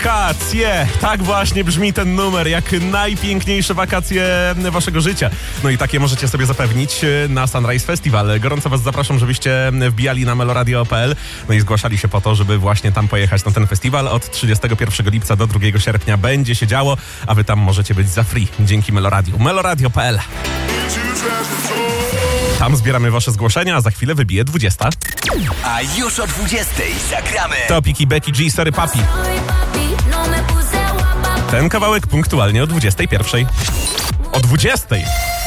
wakacje! Tak właśnie brzmi ten numer, jak najpiękniejsze wakacje waszego życia. No i takie możecie sobie zapewnić na Sunrise Festival. Gorąco was zapraszam, żebyście wbijali na meloradio.pl no i zgłaszali się po to, żeby właśnie tam pojechać na ten festiwal. Od 31 lipca do 2 sierpnia będzie się działo, a wy tam możecie być za free dzięki Meloradiu. meloradio.pl. Tam zbieramy wasze zgłoszenia, a za chwilę wybije 20. A już o 20 zagramy Topiki, Becky G, Sorry Papi. Ten kawałek punktualnie o 21. O 20.